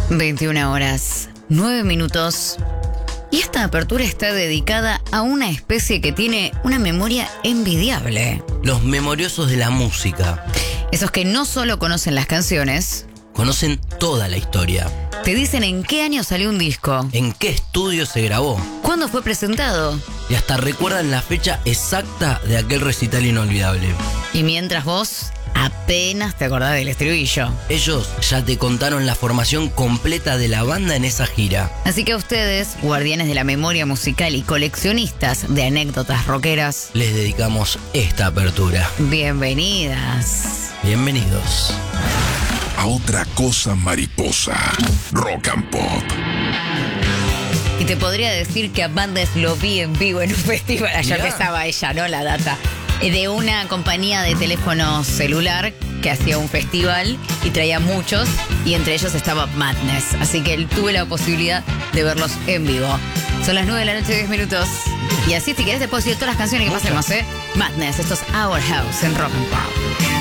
21 horas, 9 minutos. Y esta apertura está dedicada a una especie que tiene una memoria envidiable. Los memoriosos de la música. Esos que no solo conocen las canciones, conocen toda la historia. Te dicen en qué año salió un disco, en qué estudio se grabó, cuándo fue presentado, y hasta recuerdan la fecha exacta de aquel recital inolvidable. Y mientras vos apenas te acordás del estribillo. Ellos ya te contaron la formación completa de la banda en esa gira. Así que a ustedes, guardianes de la memoria musical y coleccionistas de anécdotas rockeras, les dedicamos esta apertura. Bienvenidas. Bienvenidos a otra cosa mariposa. Rock and Pop. Y te podría decir que a Bandes lo vi en vivo en un festival. Allá empezaba ella, ¿no? La data. De una compañía de teléfono celular que hacía un festival y traía muchos, y entre ellos estaba Madness. Así que tuve la posibilidad de verlos en vivo. Son las 9 de la noche, 10 minutos. Y así, si querés, te puedo decir todas las canciones que pasemos, ¿eh? Madness, esto es Our House en Rock and Pop.